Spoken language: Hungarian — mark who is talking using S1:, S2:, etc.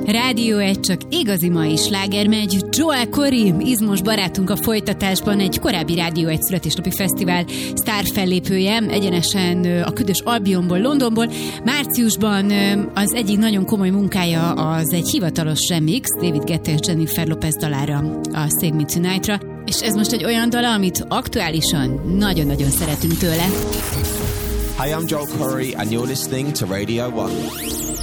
S1: Rádió 1 csak igazi mai sláger megy. Joel Corry, izmos barátunk a folytatásban, egy korábbi Rádió 1 születésnapi fesztivál sztár fellépője, egyenesen a Ködös Albionból, Londonból. Márciusban az egyik nagyon komoly munkája az egy hivatalos remix, David Guetta és Jennifer Lopez dalára, a Save Me Tonight-ra, és ez most egy olyan dala, amit aktuálisan nagyon-nagyon szeretünk tőle.
S2: Hi, I'm Joel Corry and you're listening to Radio 1.